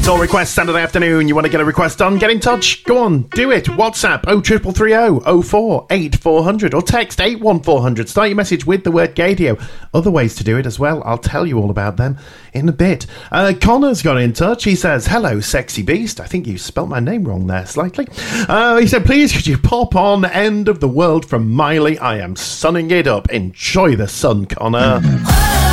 Tour request Saturday afternoon. You want to get a request on? Get in touch. Go on, do it. WhatsApp 03330 04 8400 or text 81400. Start your message with the word Gaydio. Other ways to do it as well. I'll tell you all about them in a bit. Connor's got in touch. He says, hello, sexy beast. I think you spelt my name wrong there slightly. He said, please could you pop on End of the World from Miley? I am sunning it up. Enjoy the sun, Connor.